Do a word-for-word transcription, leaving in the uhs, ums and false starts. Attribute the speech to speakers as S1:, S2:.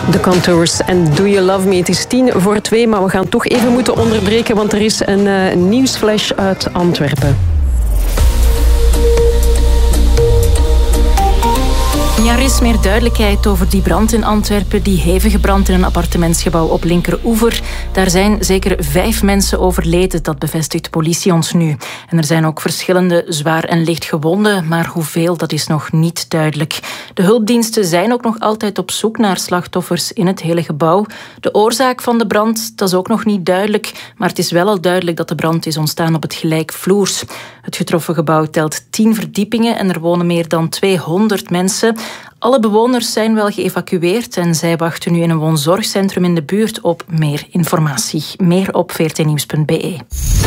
S1: The Contours en Do You Love Me. Het is tien voor twee, maar we gaan toch even moeten onderbreken, want er is een uh, nieuwsflash uit Antwerpen.
S2: Ja, er is meer duidelijkheid over die brand in Antwerpen, die hevige brand in een appartementsgebouw op Linkeroever. Daar zijn zeker vijf mensen overleden, dat bevestigt de politie ons nu. En er zijn ook verschillende zwaar en licht gewonden, maar hoeveel, dat is nog niet duidelijk. De hulpdiensten zijn ook nog altijd op zoek naar slachtoffers in het hele gebouw. De oorzaak van de brand, dat is ook nog niet duidelijk, maar het is wel al duidelijk dat de brand is ontstaan op het gelijkvloers. Het getroffen gebouw telt tien verdiepingen en er wonen meer dan tweehonderd mensen. Alle bewoners zijn wel geëvacueerd en zij wachten nu in een woonzorgcentrum in de buurt op meer informatie. Meer op v r t nieuws punt b e.